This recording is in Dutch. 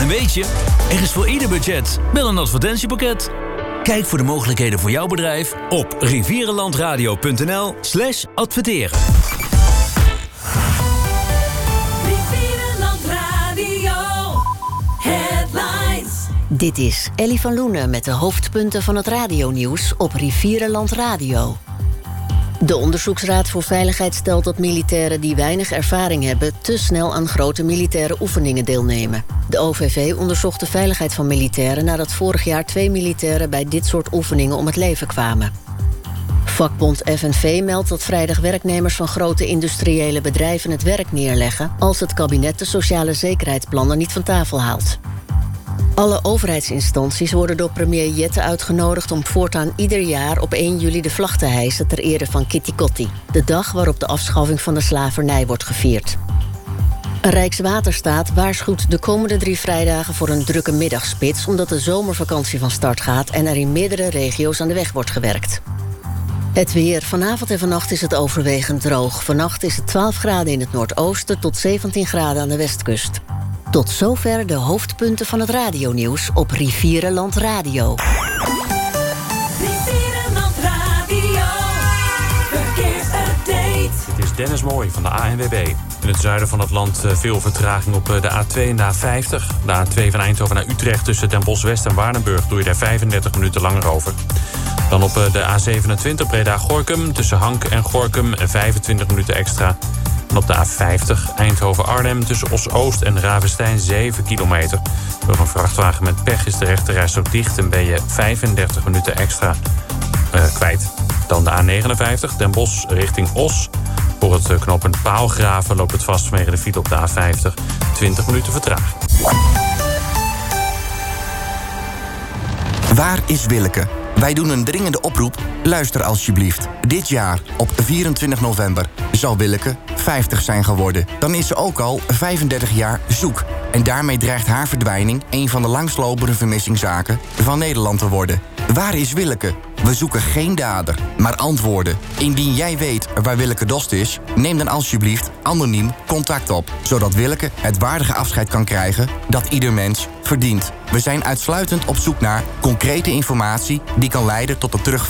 weet je, er is voor ieder budget wel een advertentiepakket. Kijk voor de mogelijkheden voor jouw bedrijf op rivierenlandradio.nl/adverteren. Rivierenland Radio Headlines. Dit is Ellie van Loenen met de hoofdpunten van het radionieuws op Rivierenland Radio. De Onderzoeksraad voor Veiligheid stelt dat militairen die weinig ervaring hebben te snel aan grote militaire oefeningen deelnemen. De OVV onderzocht de veiligheid van militairen nadat vorig jaar 2 militairen bij dit soort oefeningen om het leven kwamen. Vakbond FNV meldt dat vrijdag werknemers van grote industriële bedrijven het werk neerleggen als het kabinet de sociale zekerheidsplannen niet van tafel haalt. Alle overheidsinstanties worden door premier Jette uitgenodigd om voortaan ieder jaar op 1 juli de vlag te hijsen ter ere van Kitty Kotti, de dag waarop de afschaffing van de slavernij wordt gevierd. Rijkswaterstaat waarschuwt de komende 3 vrijdagen voor een drukke middagspits omdat de zomervakantie van start gaat en er in meerdere regio's aan de weg wordt gewerkt. Het weer. Vanavond en vannacht is het overwegend droog. Vannacht is het 12 graden in het noordoosten tot 17 graden aan de westkust. Tot zover de hoofdpunten van het radionieuws op Rivierenland Radio. Rivierenland Radio Verkeersupdate. Dit is Dennis Mooij van de ANWB. In het zuiden van het land veel vertraging op de A2 en de A50. De A2 van Eindhoven naar Utrecht tussen Den Bosch West en Waardenburg doe je daar 35 minuten langer over. Dan op de A27 Breda-Gorinchem tussen Hank en Gorinchem 25 minuten extra. En op de A50 Eindhoven-Arnhem tussen Os-Oost en Ravenstein 7 kilometer. Door een vrachtwagen met pech is de rechterrijstrook dicht en ben je 35 minuten extra kwijt. Dan de A59 Den Bosch richting Os. Voor het knooppunt Paalgraven loopt het vast vanwege de file op de A50. 20 minuten vertraging. Waar is Willeke? Wij doen een dringende oproep. Luister alsjeblieft. Dit jaar, op 24 november, zal Willeke 50 zijn geworden. Dan is ze ook al 35 jaar zoek. En daarmee dreigt haar verdwijning een van de langslopende vermissingszaken van Nederland te worden. Waar is Willeke? We zoeken geen dader, maar antwoorden. Indien jij weet waar Willeke Dost is, neem dan alsjeblieft anoniem contact op. Zodat Willeke het waardige afscheid kan krijgen dat ieder mens verdient. We zijn uitsluitend op zoek naar concrete informatie die kan leiden tot de terugvinding